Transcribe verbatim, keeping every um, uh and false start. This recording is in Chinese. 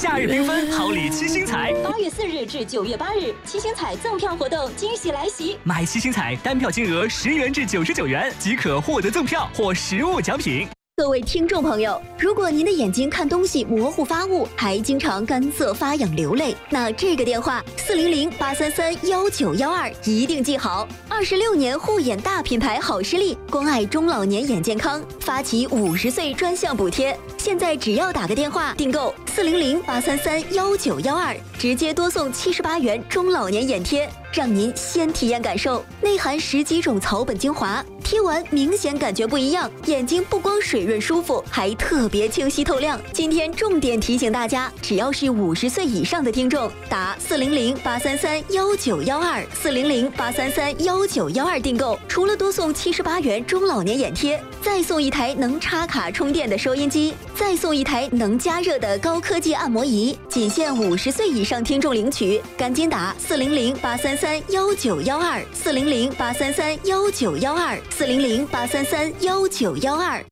夏日缤纷，好礼七星彩。 八月四日至九月八日，七星彩赠票活动惊喜来袭！ 买七星彩单票金额十元至九十九元即可获得赠票或实物奖品。 各位听众朋友，如果您的眼睛看东西模糊发雾，还经常干涩发痒流泪，那这个电话四零零八三三幺九幺二一定记好。二十六年护眼大品牌好视力，关爱中老年眼健康，发起五十岁专项补贴。现在只要打个电话订购四零零八三三幺九幺二，直接多送七十八元中老年眼贴，让您先体验感受，内含十几种草本精华，贴完明显感觉不一样，眼睛不光水润舒服，还特别清晰透亮。今天重点提醒大家，只要是五十岁以上的听众，打四零零八三三幺九幺二四零零八三三幺九幺二订购，除了多送七十八元中老年眼贴，再送一台能插卡充电的收音机，再送一台能加热的高科技按摩仪，仅限五十岁以上听众领取，赶紧打四零零八三三幺九幺二四零零八三三幺九幺二四零零八三三幺九幺二。